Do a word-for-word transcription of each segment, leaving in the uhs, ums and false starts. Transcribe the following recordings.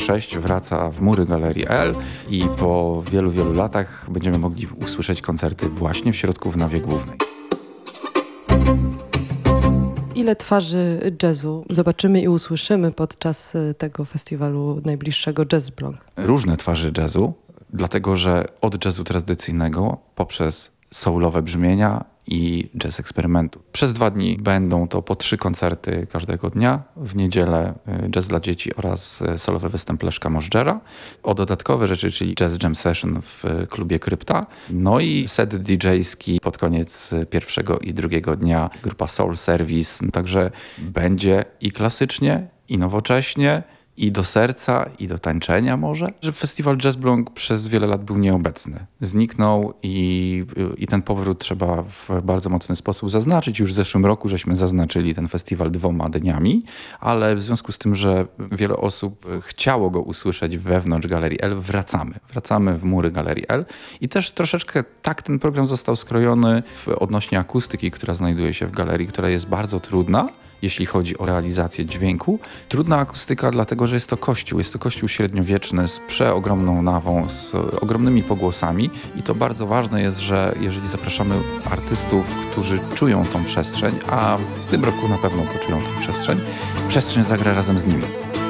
sześć wraca w mury Galerii L i po wielu, wielu latach będziemy mogli usłyszeć koncerty właśnie w środku w nawie głównej. Ile twarzy jazzu zobaczymy i usłyszymy podczas tego festiwalu najbliższego Jazz Blog? Różne twarzy jazzu, dlatego że od jazzu tradycyjnego poprzez soulowe brzmienia i jazz eksperymentu. Przez dwa dni będą to po trzy koncerty każdego dnia. W niedzielę jazz dla dzieci oraz solowy występ Leszka Możdżera. O dodatkowe rzeczy, czyli jazz jam session w klubie Krypta. No i set didżejski pod koniec pierwszego i drugiego dnia grupa Soul Service. Także będzie i klasycznie, i nowocześnie, i do serca, i do tańczenia może. Że festiwal Jazz Blog przez wiele lat był nieobecny. Zniknął i, i ten powrót trzeba w bardzo mocny sposób zaznaczyć. Już w zeszłym roku żeśmy zaznaczyli ten festiwal dwoma dniami, ale w związku z tym, że wiele osób chciało go usłyszeć wewnątrz Galerii L, wracamy. Wracamy w mury Galerii L i też troszeczkę tak ten program został skrojony w odnośnie akustyki, która znajduje się w galerii, która jest bardzo trudna, jeśli chodzi o realizację dźwięku. Trudna akustyka, dlatego że jest to kościół. Jest to kościół średniowieczny z przeogromną nawą, z ogromnymi pogłosami i to bardzo ważne jest, że jeżeli zapraszamy artystów, którzy czują tą przestrzeń, a w tym roku na pewno poczują tą przestrzeń, przestrzeń zagra razem z nimi.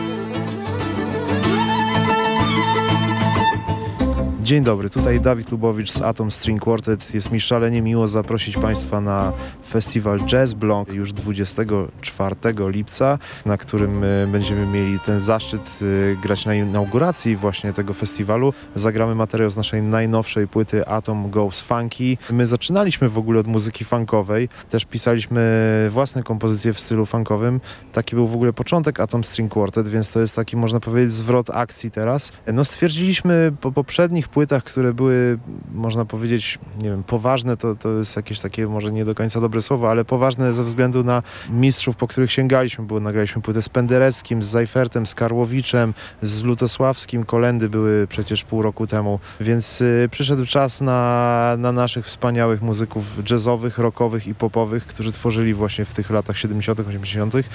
Dzień dobry, tutaj Dawid Lubowicz z Atom String Quartet. Jest mi szalenie miło zaprosić Państwa na festiwal Jazz Blog już dwudziestego czwartego lipca, na którym będziemy mieli ten zaszczyt grać na inauguracji właśnie tego festiwalu. Zagramy materiał z naszej najnowszej płyty Atom Goes Funky. My zaczynaliśmy w ogóle od muzyki funkowej, też pisaliśmy własne kompozycje w stylu funkowym. Taki był w ogóle początek Atom String Quartet, więc to jest taki, można powiedzieć, zwrot akcji teraz. No stwierdziliśmy po poprzednich płytach, które były, można powiedzieć, nie wiem, poważne, to, to jest jakieś takie może nie do końca dobre słowo, ale poważne ze względu na mistrzów, po których sięgaliśmy, bo nagraliśmy płytę z Pendereckim, z Zajfertem, z Karłowiczem, z Lutosławskim, kolendy były przecież pół roku temu, więc y, przyszedł czas na, na naszych wspaniałych muzyków jazzowych, rockowych i popowych, którzy tworzyli właśnie w tych latach siedemdziesiątych, osiemdziesiątych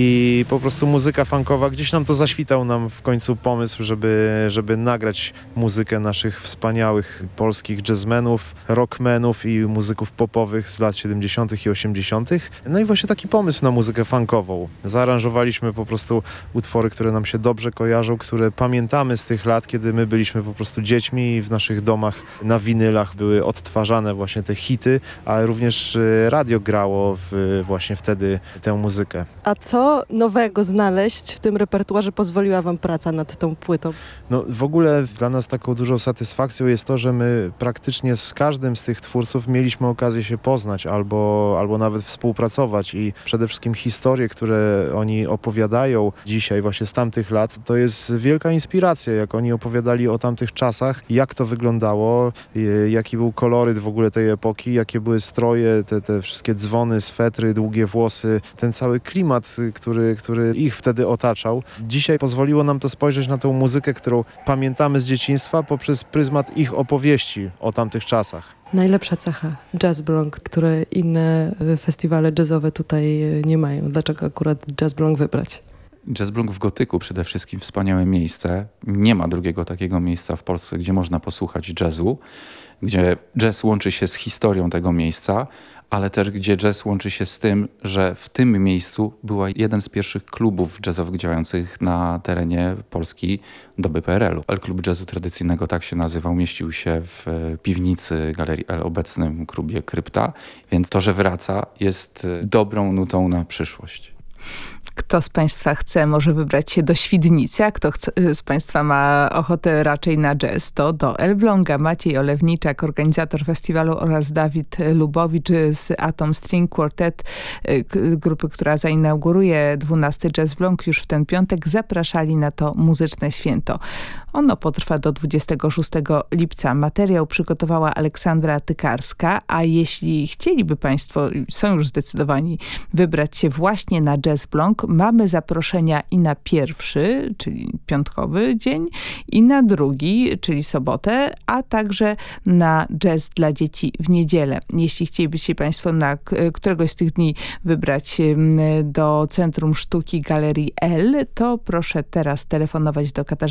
i po prostu muzyka funkowa, gdzieś nam to zaświtał nam w końcu pomysł, żeby, żeby nagrać muzykę naszych wspaniałych polskich jazzmenów, rockmenów i muzyków popowych z lat siedemdziesiątych i osiemdziesiątych. No i właśnie taki pomysł na muzykę funkową. Zaaranżowaliśmy po prostu utwory, które nam się dobrze kojarzą, które pamiętamy z tych lat, kiedy my byliśmy po prostu dziećmi i w naszych domach na winylach były odtwarzane właśnie te hity, ale również radio grało w, właśnie wtedy tę muzykę. A co nowego znaleźć w tym repertuarze pozwoliła wam praca nad tą płytą? No w ogóle dla nas taką dużą satysfakcją jest to, że my praktycznie z każdym z tych twórców mieliśmy okazję się poznać albo, albo nawet współpracować i przede wszystkim historie, które oni opowiadają dzisiaj właśnie z tamtych lat, to jest wielka inspiracja, jak oni opowiadali o tamtych czasach, jak to wyglądało, jaki był koloryt w ogóle tej epoki, jakie były stroje, te, te wszystkie dzwony, swetry, długie włosy, ten cały klimat, który, który ich wtedy otaczał. Dzisiaj pozwoliło nam to spojrzeć na tą muzykę, którą pamiętamy z dzieciństwa poprzez pryzmat ich opowieści o tamtych czasach. Najlepsza cecha Jazz Blog, które inne festiwale jazzowe tutaj nie mają. Dlaczego akurat Jazz Blog wybrać? Jazz Blog w Gotyku przede wszystkim wspaniałe miejsce. Nie ma drugiego takiego miejsca w Polsce, gdzie można posłuchać jazzu, gdzie jazz łączy się z historią tego miejsca, ale też gdzie jazz łączy się z tym, że w tym miejscu była jeden z pierwszych klubów jazzowych działających na terenie Polski doby P R L u. El Klub Jazzu Tradycyjnego, tak się nazywał, mieścił się w piwnicy Galerii L, obecnym klubie Krypta, więc to, że wraca, jest dobrą nutą na przyszłość. Kto z Państwa chce, może wybrać się do Świdnicy, a kto chce, z Państwa ma ochotę raczej na jazz, to do Elbląga. Maciej Olewniczak, organizator festiwalu, oraz Dawid Lubowicz z Atom String Quartet, grupy, która zainauguruje dwunasty Jazz Blog już w ten piątek, zapraszali na to muzyczne święto. Ono potrwa do dwudziestego szóstego lipca. Materiał przygotowała Aleksandra Tykarska, a jeśli chcieliby Państwo, są już zdecydowani, wybrać się właśnie na Jazz Blog, mamy zaproszenia i na pierwszy, czyli piątkowy dzień, i na drugi, czyli sobotę, a także na jazz dla dzieci w niedzielę. Jeśli chcieliby się Państwo na któregoś z tych dni wybrać do Centrum Sztuki Galerii L, to proszę teraz telefonować do Katarzyny